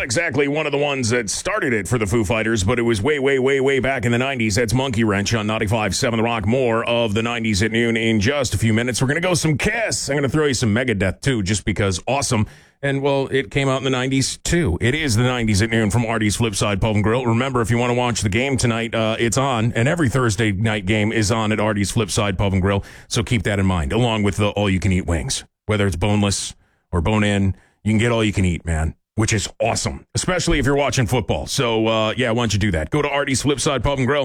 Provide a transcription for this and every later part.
exactly one of the ones that started it for the Foo Fighters, but it was way, way, way, way back in the 90s. That's Monkey Wrench on 95.7 The Rock. More of the 90s at noon in just a few minutes. We're going to go some Kiss. I'm going to throw you some Megadeth, too, just because awesome. And, well, it came out in the 90s, too. It is the 90s at noon from Artie's Flipside Pub and Grill. Remember, if you want to watch the game tonight, it's on. And every Thursday night game is on at Artie's Flipside Pub and Grill. So keep that in mind, along with the all-you-can-eat wings. Whether it's boneless or bone-in, you can get all you can eat, man, which is awesome, especially if you're watching football. So, why don't you do that? Go to Artie's Flipside Pub and Grill.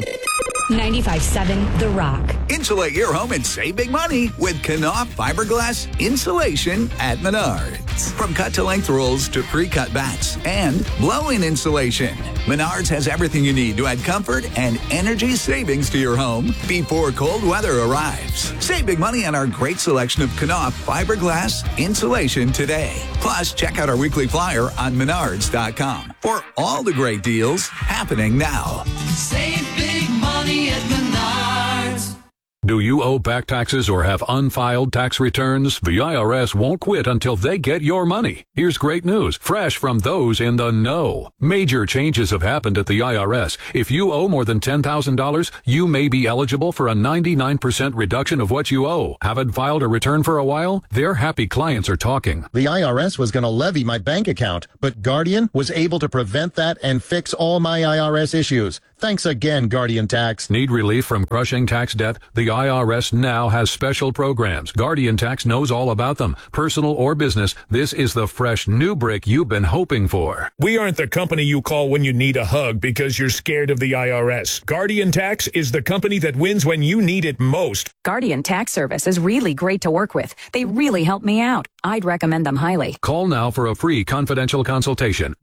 95.7 The Rock. Insulate your home and save big money with Knauf fiberglass insulation at Menards. From cut-to-length rolls to pre-cut bats and blow-in insulation, Menards has everything you need to add comfort and energy savings to your home before cold weather arrives. Save big money on our great selection of Knauf fiberglass insulation today. Plus, check out our weekly flyer on Menards.com for all the great deals happening now. Save big money at Menards. Do you owe back taxes or have unfiled tax returns? The IRS won't quit until they get your money. Here's great news, fresh from those in the know. Major changes have happened at the IRS. If you owe more than $10,000, you may be eligible for a 99% reduction of what you owe. Haven't filed a return for a while? Their happy clients are talking. The IRS was going to levy my bank account, but Guardian was able to prevent that and fix all my IRS issues. Thanks again, Guardian Tax. Need relief from crushing tax debt? The IRS now has special programs. Guardian Tax knows all about them. Personal or business, this is the fresh new brick you've been hoping for. We aren't the company you call when you need a hug because you're scared of the IRS. Guardian Tax is the company that wins when you need it most. Guardian Tax Service is really great to work with. They really help me out. I'd recommend them highly. Call now for a free confidential consultation.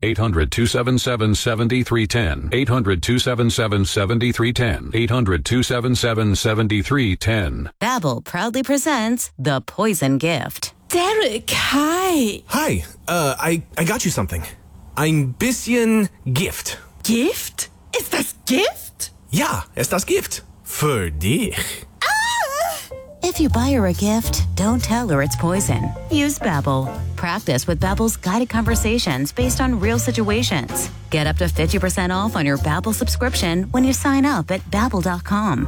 800-277-7310. 800-277-7310. 800-277-7310. Babbel proudly presents The Poison Gift. Derek, hi. Hi, I got you something. Ein bisschen Gift. Gift? Ist das Gift? Ja, ist das Gift. Für dich. If you buy her a gift, don't tell her it's poison. Use Babbel. Practice with Babbel's guided conversations based on real situations. Get up to 50% off on your Babbel subscription when you sign up at Babbel.com.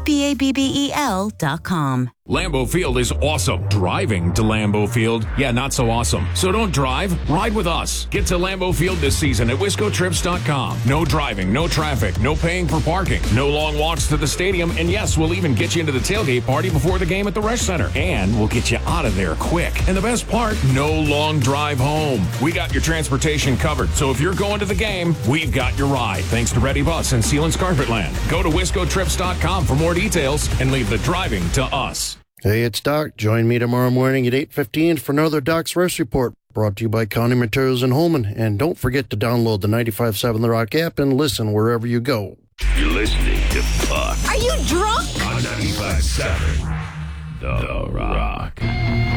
Babbel.com. Lambeau Field is awesome. Driving to Lambeau Field, yeah, not so awesome. So don't drive, ride with us. Get to Lambeau Field this season at WiscoTrips.com. No driving, no traffic, no paying for parking, no long walks to the stadium, and yes, we'll even get you into the tailgate party before the game at the Resch Center. And we'll get you out of there quick. And the best part, no long drive home. We got your transportation covered, so if you're going to the game, we've got your ride. Thanks to Ready Bus and Sealands Carpetland. Go to WiscoTrips.com for more details and leave the driving to us. Hey, it's Doc. Join me tomorrow morning at 8:15 for another Doc's Rest Report, brought to you by County Materials in Holman. And don't forget to download the 95.7 The Rock app and listen wherever you go. You're listening to Puck. Are you drunk? On 95.7 The Rock.